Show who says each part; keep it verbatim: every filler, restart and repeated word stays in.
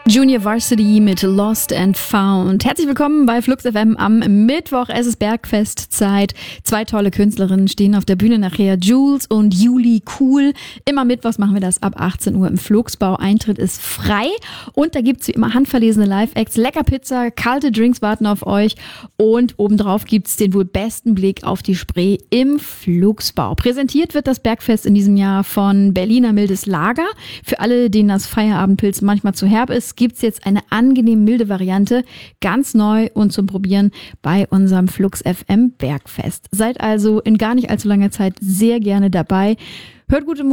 Speaker 1: Junior Varsity mit Lost and Found. Herzlich willkommen bei Flux F M am Mittwoch. Es ist Bergfestzeit. Zwei tolle Künstlerinnen stehen auf der Bühne nachher. Jules und Juli Cool. Immer mittwochs machen wir das ab achtzehn Uhr im Flugsbau. Eintritt ist frei. Und da gibt's wie immer handverlesene Live-Acts, lecker Pizza, kalte Drinks warten auf euch. Und obendrauf gibt's den wohl besten Blick auf die Spree im Flugsbau. Präsentiert wird das Bergfest in diesem Jahr von Berliner Mildes Lager. Für alle, denen das Feierabendpilz manchmal zu herb ist, gibt's jetzt eine angenehm milde Variante, ganz neu und zum Probieren bei unserem Flux F M Bergfest. Seid also in gar nicht allzu langer Zeit sehr gerne dabei. Hört gute Musik.